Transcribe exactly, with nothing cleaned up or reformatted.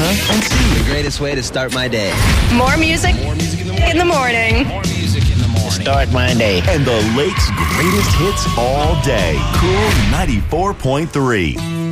Uh-huh. And C. The greatest way to start my day. More music, More music in the morning. in the morning. More music in the morning. Start my day. And the Lake's greatest hits all day. Cool ninety-four point three.